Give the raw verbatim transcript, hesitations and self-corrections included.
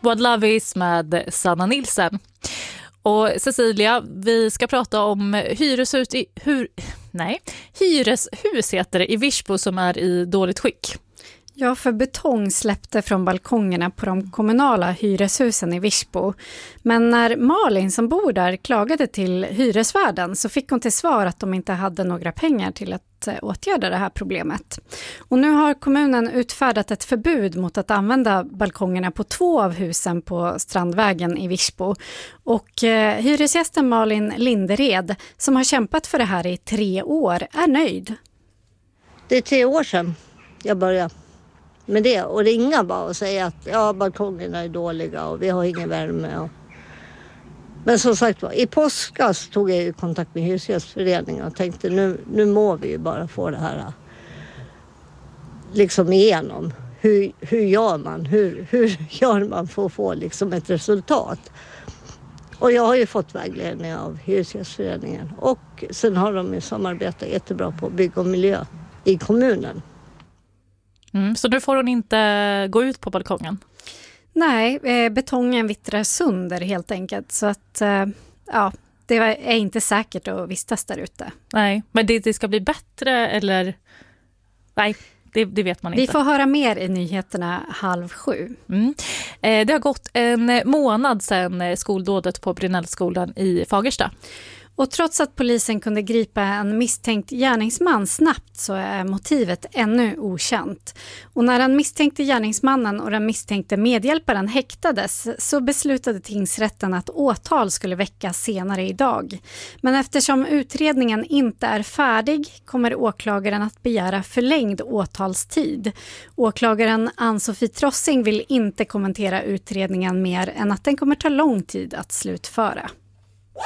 What Love Is med Sanna Nilsen. Och Cecilia, vi ska prata om hyreshus i, hur, nej, hyreshus heter det, i Virsbo som är i dåligt skick. Ja, för betong släppte från balkongerna på de kommunala hyreshusen i Virsbo. Men när Malin som bor där klagade till hyresvärden så fick hon till svar att de inte hade några pengar till att åtgärda det här problemet. Och nu har kommunen utfärdat ett förbud mot att använda balkongerna på två av husen på Strandvägen i Virsbo. Och eh, hyresgästen Malin Lindered, som har kämpat för det här i tre år, är nöjd. Det är tre år sedan jag började med det och ringa bara och säga att ja, balkongerna är dåliga och vi har ingen värme. Och... Men som sagt var, i påskas tog jag ju kontakt med hyresgästföreningen och tänkte nu, nu må vi ju bara få det här liksom igenom. Hur, hur gör man? Hur, hur gör man för att få liksom ett resultat? Och jag har ju fått vägledning av hyresgästföreningen och sen har de ju samarbetat jättebra på bygg och miljö i kommunen. Mm, så nu får hon inte gå ut på balkongen? Nej, eh, betongen vittrar sönder helt enkelt. Så att eh, ja, det är inte säkert att vistas där ute. Nej, men det, det ska bli bättre eller... Nej, det, det vet man inte. Vi får höra mer i nyheterna halv sju. Mm. Eh, det har gått en månad sedan skoldådet på Brinellskolan i Fagersta. Och trots att polisen kunde gripa en misstänkt gärningsman snabbt så är motivet ännu okänt. Och när den misstänkte gärningsmannen och den misstänkte medhjälparen häktades så beslutade tingsrätten att åtal skulle väckas senare idag. Men eftersom utredningen inte är färdig kommer åklagaren att begära förlängd åtalstid. Åklagaren Ann-Sofie Trossing vill inte kommentera utredningen mer än att den kommer ta lång tid att slutföra.